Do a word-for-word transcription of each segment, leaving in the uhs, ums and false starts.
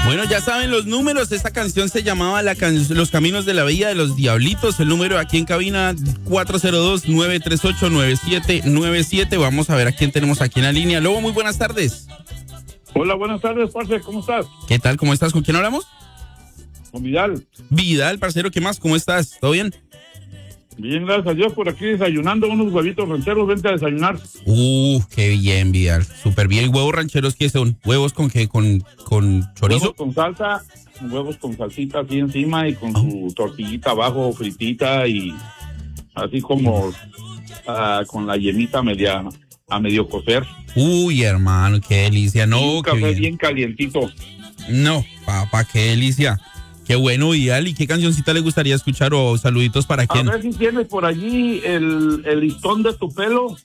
Bueno, ya saben los números. Esta canción se llamaba la can... Los Caminos de la Vida de los Diablitos. El número aquí en cabina cuatro cero dos, nueve tres ocho, nueve siete nueve siete. Vamos a ver a quién tenemos aquí en la línea. Lobo, muy buenas tardes. Hola, buenas tardes, parce. ¿Cómo estás? ¿Qué tal? ¿Cómo estás? ¿Con quién hablamos? Con Vidal. Vidal, parcero, ¿qué más? ¿Cómo estás? ¿Todo bien? Bien, gracias a Dios, por aquí desayunando unos huevitos rancheros. Vente a desayunar. Uh, qué bien, Vidal. Súper bien. ¿Huevos rancheros qué son? ¿Huevos con qué? ¿Con, con chorizo? Huevos con salsa, huevos con salsita así encima y con oh. su tortillita abajo, fritita y así como uh, con la yemita media a medio cocer. Uy, hermano, qué delicia. No, y un qué café bien. bien calientito. No, papá, qué delicia. Qué bueno, Vidal. ¿Y qué cancioncita le gustaría escuchar o saluditos para quién? A ver si tienes por allí el, el listón de tu pelo.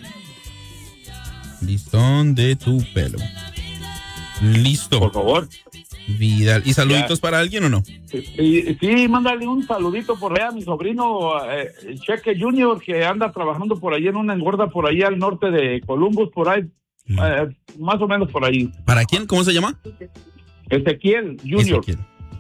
Listón de tu pelo. Listo. Por favor. Vidal. ¿Y saluditos ya. para alguien o no? Sí, sí, mándale un saludito por allá a mi sobrino eh, Cheque Junior, que anda trabajando por ahí en una engorda por ahí al norte de Columbus, por ahí. Mm. Eh, más o menos por ahí. ¿Para quién? ¿Cómo se llama? Ezequiel Junior. Ezequiel.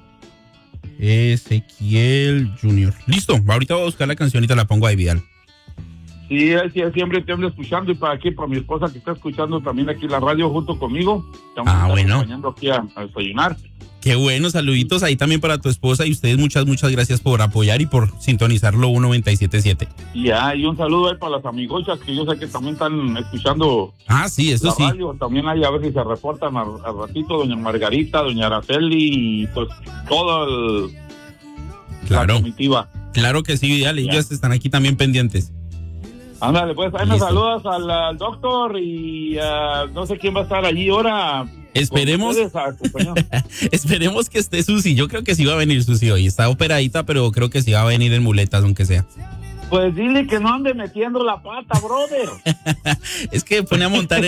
Ezequiel Junior. Listo, ahorita voy a buscar la canción y te la pongo ahí, Vidal. Sí, sí, siempre te ando escuchando y para aquí, para mi esposa que está escuchando también aquí la radio junto conmigo. Estamos ah, bueno. acompañando aquí a, a desayunar. Qué bueno, saluditos ahí también para tu esposa y ustedes muchas, muchas gracias por apoyar y por sintonizarlo uno noventa y siete punto siete. Ya, y un saludo ahí para las amigochas que yo sé que también están escuchando. Ah, sí, eso la sí. Radio. También hay a ver si se reportan al, al ratito, doña Margarita, doña Araceli y pues todo el... Claro. La comitiva. Claro que sí, Vidal, ellos están aquí también pendientes. Ándale, pues ahí me saludas al, al doctor y uh, no sé quién va a estar allí ahora. Esperemos. Esperemos que esté Susi. Yo creo que sí va a venir Susi hoy. Está operadita, pero creo que sí va a venir en muletas, aunque sea. Pues dile que no ande metiendo la pata, brother. Es que pone a montar